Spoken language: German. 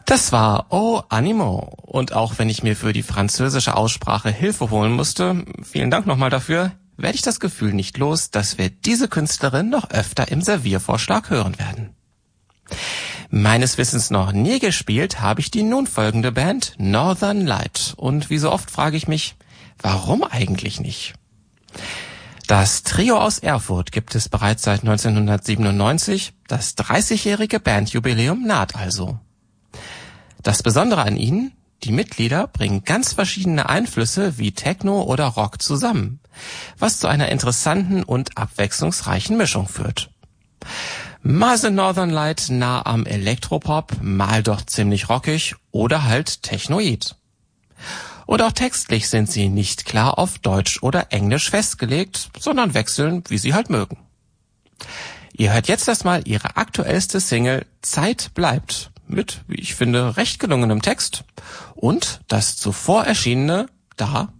Das war Oh Animo. Und auch wenn ich mir für die französische Aussprache Hilfe holen musste, vielen Dank nochmal dafür, werde ich das Gefühl nicht los, dass wir diese Künstlerin noch öfter im Serviervorschlag hören werden. Meines Wissens noch nie gespielt habe ich die nun folgende Band Northern Light. Und wie so oft frage ich mich, warum eigentlich nicht? Das Trio aus Erfurt gibt es bereits seit 1997, das 30-jährige Bandjubiläum naht also. Das Besondere an ihnen, die Mitglieder bringen ganz verschiedene Einflüsse wie Techno oder Rock zusammen, was zu einer interessanten und abwechslungsreichen Mischung führt. Mal sind Northern Light nah am Elektropop, mal doch ziemlich rockig oder halt technoid. Und auch textlich sind sie nicht klar auf Deutsch oder Englisch festgelegt, sondern wechseln, wie sie halt mögen. Ihr hört jetzt erstmal ihre aktuellste Single Zeit bleibt mit, wie ich finde, recht gelungenem Text und das zuvor erschienene Da